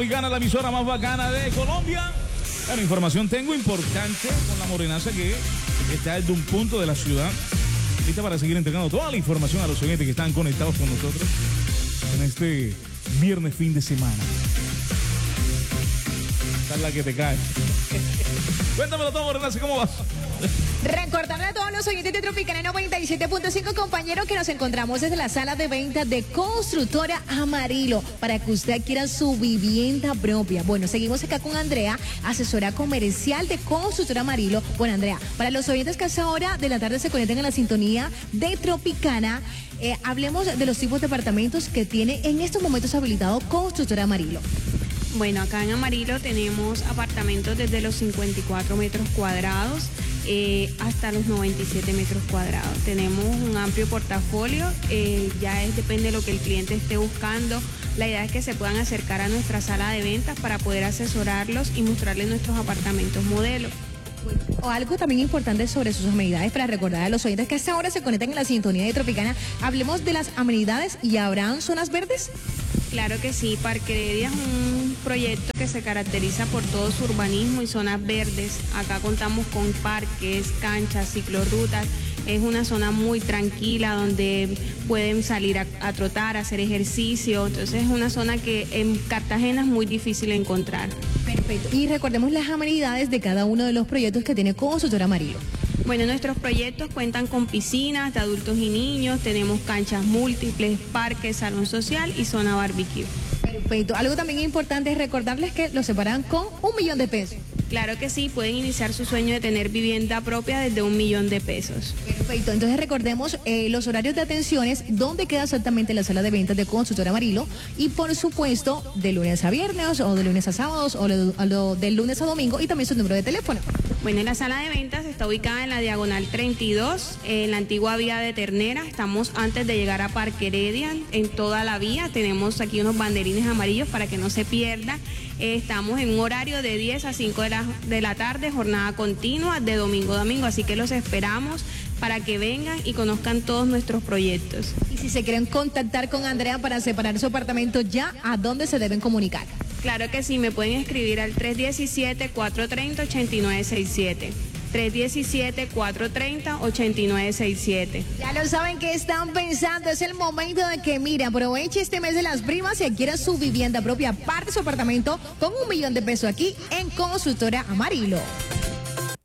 Hoy gana la emisora más bacana de Colombia. Bueno, información tengo importante con la morenaza que está desde un punto de la ciudad. Lista para seguir entregando toda la información a los oyentes que están conectados con nosotros en este viernes fin de semana. Esta es la que te cae. Cuéntamelo todo, morenaza, ¿cómo vas? Recordarle a todos los oyentes de Tropicana 97.5, compañero, que nos encontramos desde la sala de ventas de Constructora Amarillo para que usted adquiera su vivienda propia. Bueno, seguimos acá con Andrea, asesora comercial de Constructora Amarillo. Bueno, Andrea, para los oyentes que a esa hora de la tarde se conecten a la sintonía de Tropicana, hablemos de los tipos de apartamentos que tiene en estos momentos habilitado Constructora Amarillo. Bueno, acá en Amarillo tenemos apartamentos desde los 54 metros cuadrados hasta los 97 metros cuadrados. Tenemos un amplio portafolio, depende de lo que el cliente esté buscando. La idea es que se puedan acercar a nuestra sala de ventas para poder asesorarlos y mostrarles nuestros apartamentos modelos. O algo también importante sobre sus amenidades para recordar a los oyentes que hasta ahora se conectan en la sintonía de Tropicana. Hablemos de las amenidades y ¿habrán zonas verdes? Claro que sí, Parque Heredia es un proyecto que se caracteriza por todo su urbanismo y zonas verdes. Acá contamos con parques, canchas, ciclorrutas. Es una zona muy tranquila donde pueden salir a trotar, a hacer ejercicio. Entonces es una zona que en Cartagena es muy difícil encontrar. Perfecto. Y recordemos las amenidades de cada uno de los proyectos que tiene Constructora Amarillo. Bueno, nuestros proyectos cuentan con piscinas de adultos y niños, tenemos canchas múltiples, parques, salón social y zona barbecue. Perfecto. Algo también importante es recordarles que los separan con 1 millón de pesos. Claro que sí, pueden iniciar su sueño de tener vivienda propia desde 1 millón de pesos. Perfecto, entonces recordemos los horarios de atenciones, dónde queda exactamente la sala de ventas de Constructora Amarillo y por supuesto de lunes a viernes o de lunes a sábados o de lunes a domingo y también su número de teléfono. Bueno, la sala de ventas está ubicada en la diagonal 32, en la antigua vía de Ternera. Estamos antes de llegar a Parque Heredia, en toda la vía. Tenemos aquí unos banderines amarillos para que no se pierda. Estamos en un horario de 10 a 5 de la tarde, jornada continua de domingo a domingo, así que los esperamos para que vengan y conozcan todos nuestros proyectos. Y si se quieren contactar con Andrea para separar su apartamento ya, ¿a dónde se deben comunicar? Claro que sí, me pueden escribir al 317-430-8967. 317-430-8967. Ya lo saben que están pensando, es el momento de que, mire, aproveche este mes de las primas y adquiera su vivienda propia, parte su apartamento con 1 millón de pesos aquí en Constructora Amarillo.